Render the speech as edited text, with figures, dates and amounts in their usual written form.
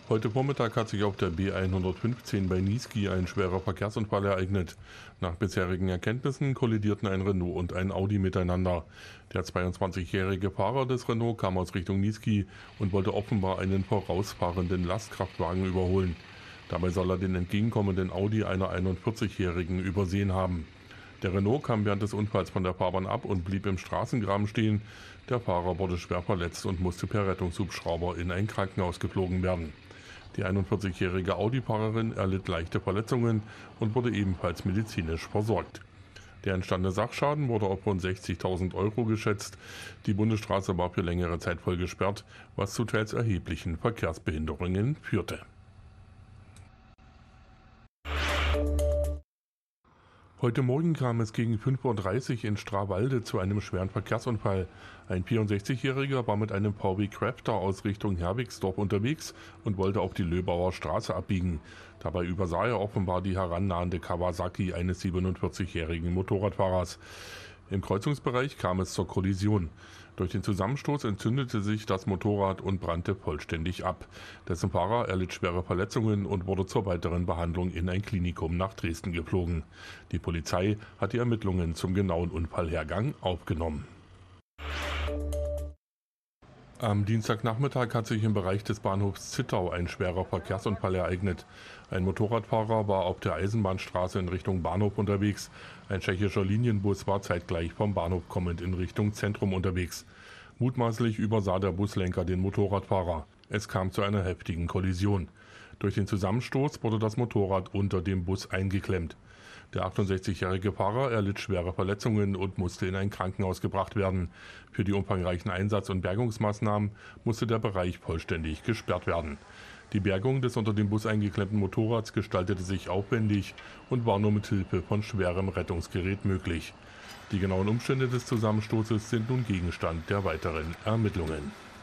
Heute Vormittag hat sich auf der B115 bei Niesky ein schwerer Verkehrsunfall ereignet. Nach bisherigen Erkenntnissen kollidierten ein Renault und ein Audi miteinander. Der 22-jährige Fahrer des Renault kam aus Richtung Niesky und wollte offenbar einen vorausfahrenden Lastkraftwagen überholen. Dabei soll er den entgegenkommenden Audi einer 41-jährigen übersehen haben. Der Renault kam während des Unfalls von der Fahrbahn ab und blieb im Straßengraben stehen. Der Fahrer wurde schwer verletzt und musste per Rettungshubschrauber in ein Krankenhaus geflogen werden. Die 41-jährige Audi-Fahrerin erlitt leichte Verletzungen und wurde ebenfalls medizinisch versorgt. Der entstandene Sachschaden wurde auf rund 60.000 € geschätzt. Die Bundesstraße war für längere Zeit voll gesperrt, was zu teils erheblichen Verkehrsbehinderungen führte. Heute Morgen kam es gegen 5:30 Uhr in Strawalde zu einem schweren Verkehrsunfall. Ein 64-Jähriger war mit einem VW Crafter aus Richtung Herwigsdorf unterwegs und wollte auf die Löbauer Straße abbiegen. Dabei übersah er offenbar die herannahende Kawasaki eines 47-jährigen Motorradfahrers. Im Kreuzungsbereich kam es zur Kollision. Durch den Zusammenstoß entzündete sich das Motorrad und brannte vollständig ab. Dessen Fahrer erlitt schwere Verletzungen und wurde zur weiteren Behandlung in ein Klinikum nach Dresden geflogen. Die Polizei hat die Ermittlungen zum genauen Unfallhergang aufgenommen. Am Dienstagnachmittag hat sich im Bereich des Bahnhofs Zittau ein schwerer Verkehrsunfall ereignet. Ein Motorradfahrer war auf der Eisenbahnstraße in Richtung Bahnhof unterwegs. Ein tschechischer Linienbus war zeitgleich vom Bahnhof kommend in Richtung Zentrum unterwegs. Mutmaßlich übersah der Buslenker den Motorradfahrer. Es kam zu einer heftigen Kollision. Durch den Zusammenstoß wurde das Motorrad unter dem Bus eingeklemmt. Der 68-jährige Fahrer erlitt schwere Verletzungen und musste in ein Krankenhaus gebracht werden. Für die umfangreichen Einsatz- und Bergungsmaßnahmen musste der Bereich vollständig gesperrt werden. Die Bergung des unter dem Bus eingeklemmten Motorrads gestaltete sich aufwendig und war nur mit Hilfe von schwerem Rettungsgerät möglich. Die genauen Umstände des Zusammenstoßes sind nun Gegenstand der weiteren Ermittlungen.